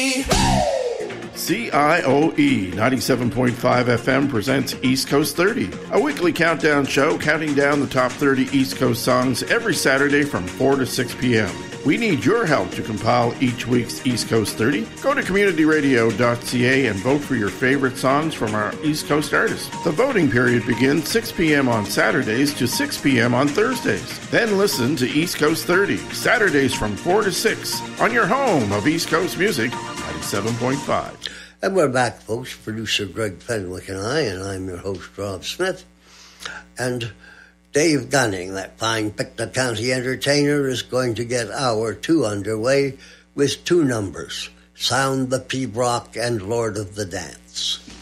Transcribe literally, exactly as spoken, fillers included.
C I O E ninety-seven point five F M presents East Coast thirty, a weekly countdown show counting down the top thirty East Coast songs every Saturday from four to six p.m. We need your help to compile each week's East Coast thirty. Go to community radio dot c a and vote for your favorite songs from our East Coast artists. The voting period begins six p.m. on Saturdays to six p.m. on Thursdays. Then listen to East Coast thirty, Saturdays from four to six, on your home of East Coast music, ninety-seven point five. And we're back, folks. Producer Greg Fenwick and I, and I'm your host, Rob Smith. And Dave Gunning, that fine Pictou County entertainer, is going to get hour two underway with two numbers, Sound the Pibroch and Lord of the Dance.